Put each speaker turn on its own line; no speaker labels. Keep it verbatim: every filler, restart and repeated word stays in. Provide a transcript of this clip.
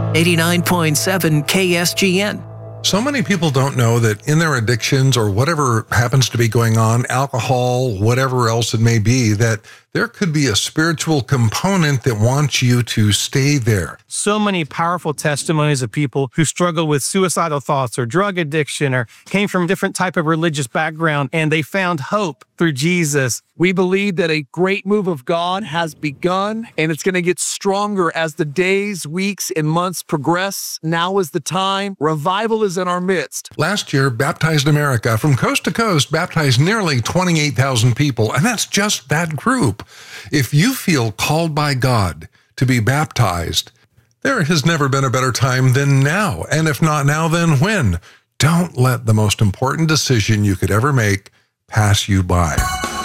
eighty-nine point seven K S G N.
So many people don't know that in their addictions or whatever happens to be going on, alcohol, whatever else it may be, that there could be a spiritual component that wants you to stay there.
So many powerful testimonies of people who struggle with suicidal thoughts or drug addiction or came from a different type of religious background, and they found hope through Jesus.
We believe that a great move of God has begun, and it's going to get stronger as the days, weeks, and months progress. Now is the time. Revival is in our midst.
Last year, Baptized America, from coast to coast, baptized nearly twenty-eight thousand people, and that's just that group. If you feel called by God to be baptized, there has never been a better time than now. And if not now, then when? Don't let the most important decision you could ever make pass you by.